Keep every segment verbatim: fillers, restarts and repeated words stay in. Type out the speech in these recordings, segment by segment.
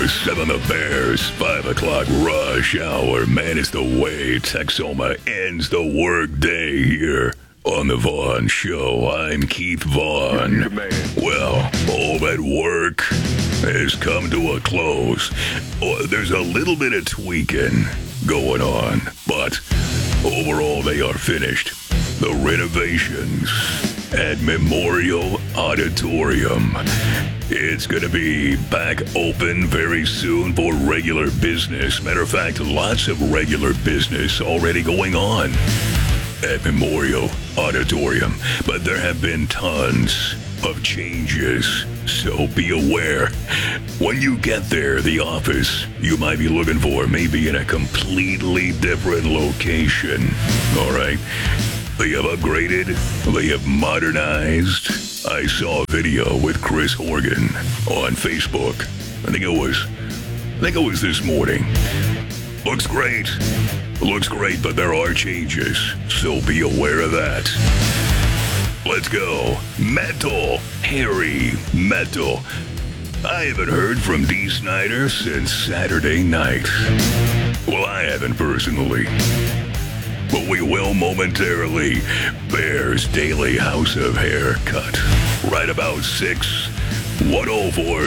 seven the Bears, five o'clock rush hour. Man, it's the way Texoma ends the work day here on the Vaughn Show. I'm Keith Vaughn. Well, all that work has come to a close. Oh, there's a little bit of tweaking going on, but overall they are finished. The renovations at Memorial Auditorium. It's going to be back open very soon for regular business. Matter of fact, lots of regular business already going on at Memorial Auditorium. But there have been tons of changes, so be aware. When you get there, the office you might be looking for may be in a completely different location. All right? They have upgraded. They have modernized. I saw a video with Chris Horgan on Facebook. I think it was, I think it was this morning. Looks great. Looks great, but there are changes, so be aware of that. Let's go. Metal. Harry Metal. I haven't heard from Dee Snider since Saturday night. Well, I haven't personally. But we will momentarily. Bears Daily House of Haircut. Right about six. one oh four.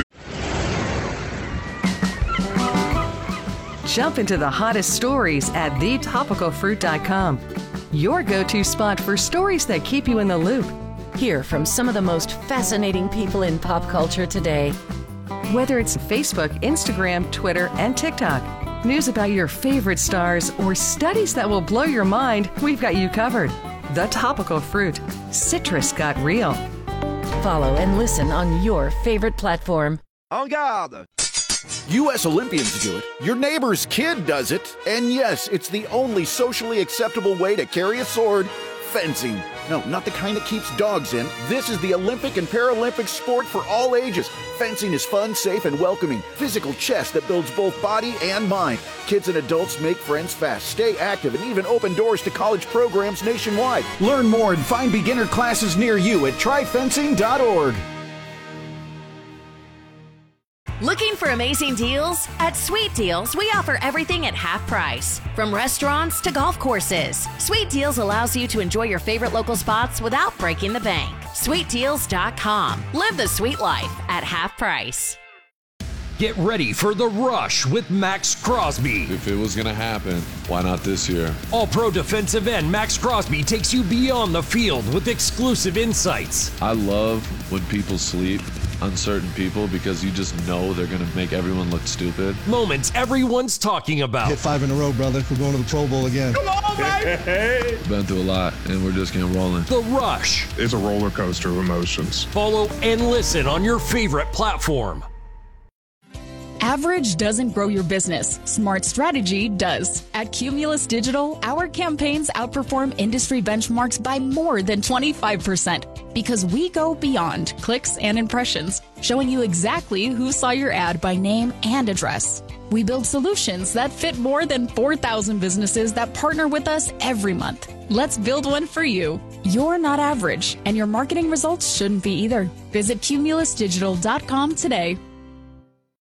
Jump into the hottest stories at the topical fruit dot com. Your go-to spot for stories that keep you in the loop. Hear from some of the most fascinating people in pop culture today. Whether it's Facebook, Instagram, Twitter, and TikTok. News about your favorite stars or studies that will blow your mind, we've got you covered. The Topical Fruit. Citrus got real. Follow and listen on your favorite platform. En garde! U S Olympians do it. Your neighbor's kid does it. And yes, it's the only socially acceptable way to carry a sword. Fencing. No, not the kind that keeps dogs in. This is the Olympic and Paralympic sport for all ages. Fencing is fun, safe, and welcoming. Physical chess that builds both body and mind. Kids and adults make friends fast, stay active, and even open doors to college programs nationwide. Learn more and find beginner classes near you at try fencing dot org. Looking for amazing deals? At Sweet Deals, we offer everything at half price. From restaurants to golf courses, Sweet Deals allows you to enjoy your favorite local spots without breaking the bank. sweet deals dot com. Live the sweet life at half price. Get ready for The Rush with Max Crosby. If it was going to happen, why not this year? All-pro defensive end Max Crosby takes you beyond the field with exclusive insights. I love when people sleep on certain people because you just know they're going to make everyone look stupid. Moments everyone's talking about. Hit five in a row, brother. We're going to the Pro Bowl again. Come on, baby! Been through a lot, and we're just getting rolling. The Rush. It's a roller coaster of emotions. Follow and listen on your favorite platform. Average doesn't grow your business. Smart strategy does. At Cumulus Digital, our campaigns outperform industry benchmarks by more than twenty-five percent because we go beyond clicks and impressions, showing you exactly who saw your ad by name and address. We build solutions that fit more than four thousand businesses that partner with us every month. Let's build one for you. You're not average, and your marketing results shouldn't be either. Visit cumulus digital dot com today.